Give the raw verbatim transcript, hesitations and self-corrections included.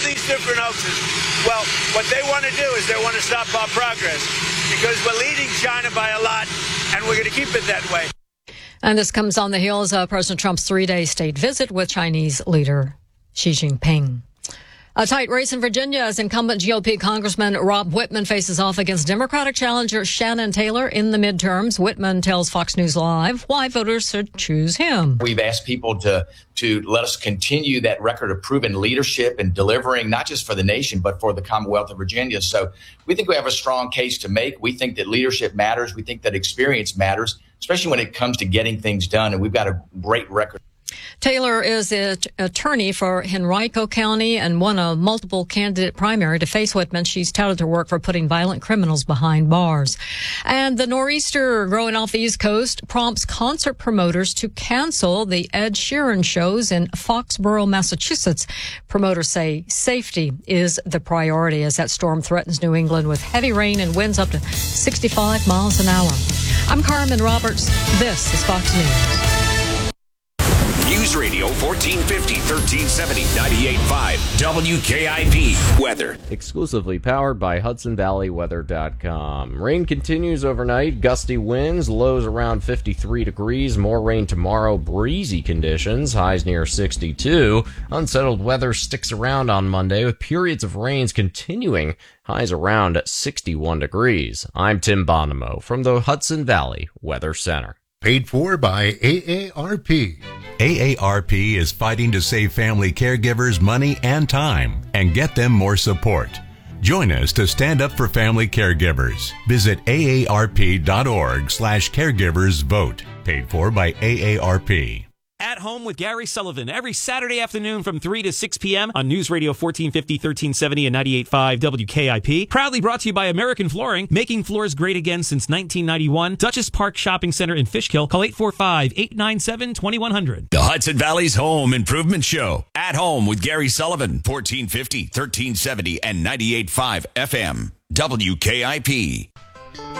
these different hoaxes. Well, what they want to do is they want to stop our progress because we're leading China by a lot, and we're going to keep it that way. And this comes on the heels of President Trump's three-day state visit with Chinese leader Xi Jinping. A tight race in Virginia as incumbent G O P Congressman Rob Wittman faces off against Democratic challenger Shannon Taylor in the midterms. Wittman tells Fox News Live why voters should choose him. We've asked people to to let us continue that record of proven leadership and delivering not just for the nation, but for the Commonwealth of Virginia. So we think we have a strong case to make. We think that leadership matters. We think that experience matters, especially when it comes to getting things done. And we've got a great record. Taylor is an attorney for Henrico County and won a multiple candidate primary to face Wittman. She's touted her work for putting violent criminals behind bars. And the nor'easter growing off the East Coast prompts concert promoters to cancel the Ed Sheeran shows in Foxborough, Massachusetts. Promoters say safety is the priority as that storm threatens New England with heavy rain and winds up to sixty-five miles an hour. I'm Carmen Roberts. This is Fox News. News Radio fourteen fifty, thirteen seventy, ninety-eight point five W K I P weather. Exclusively powered by Hudson Valley Weather dot com. Rain continues overnight. Gusty winds, lows around fifty-three degrees. More rain tomorrow. Breezy conditions, highs near sixty-two. Unsettled weather sticks around on Monday with periods of rains continuing. Highs around sixty-one degrees. I'm Tim Bonomo from the Hudson Valley Weather Center. Paid for by A A R P. A A R P is fighting to save family caregivers money and time and get them more support. Join us to stand up for family caregivers. Visit A A R P dot org slash caregivers vote. Paid for by A A R P. At Home with Gary Sullivan every Saturday afternoon from three to six p.m. on News Radio fourteen fifty, thirteen seventy, and ninety-eight point five W K I P. Proudly brought to you by American Flooring, making floors great again since nineteen ninety-one. Dutchess Park Shopping Center in Fishkill. Call eight four five, eight nine seven, two one zero zero. The Hudson Valley's Home Improvement Show. At Home with Gary Sullivan, fourteen fifty, thirteen seventy, and ninety-eight point five F M. W K I P.